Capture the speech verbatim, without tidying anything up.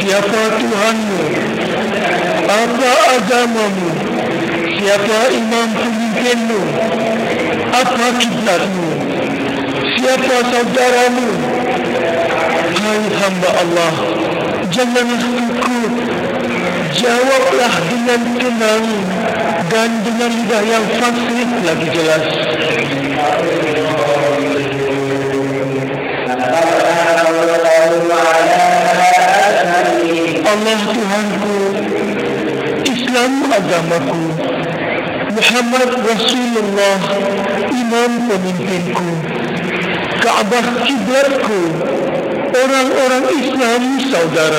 Siapa Tuhanmu? Apa agamamu? Siapa imam pemimpinmu? Apa kiblatmu? Siapa saudaramu? Hai hamba Allah, janganlah takut. Jawablah dengan tenang dan dengan lidah yang fasih lagi jelas. Allah Tuhanku, Islam agamaku, Muhammad Rasulullah imam pemimpinku, Kaabah kiblatku, orang-orang Islam saudara.